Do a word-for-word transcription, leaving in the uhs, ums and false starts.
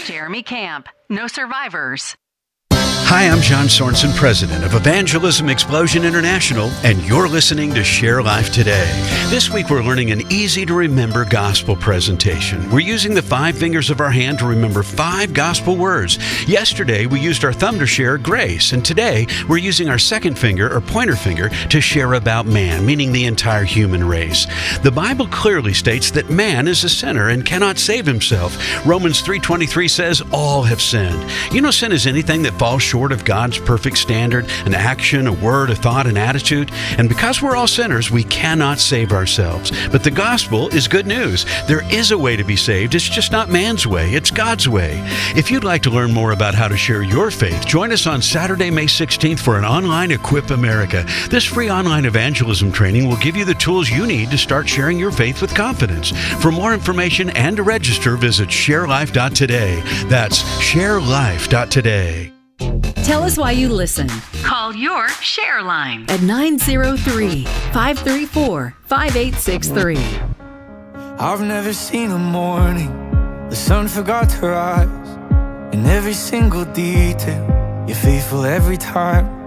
Jeremy Camp. No survivors. Hi, I'm John Sorensen, president of Evangelism Explosion International, and you're listening to Share Life Today. This week, we're learning an easy-to-remember gospel presentation. We're using the five fingers of our hand to remember five gospel words. Yesterday, we used our thumb to share grace, and today, we're using our second finger, or pointer finger, to share about man, meaning the entire human race. The Bible clearly states that man is a sinner and cannot save himself. Romans three twenty-three says, all have sinned. You know, sin is anything that falls short of God's perfect standard, an action, a word, a thought, an attitude. And because we're all sinners, we cannot save ourselves. But the gospel is good news. There is a way to be saved. It's just not man's way. It's God's way. If you'd like to learn more about how to share your faith, join us on Saturday, May sixteenth for an online Equip America. This free online evangelism training will give you the tools you need to start sharing your faith with confidence. For more information and to register, visit share life dot today. That's share life dot today. Tell us why you listen. Call your Share line at nine zero three, five three four, five eight six three. I've never seen a morning the sun forgot to rise. In every single detail, you're faithful every time.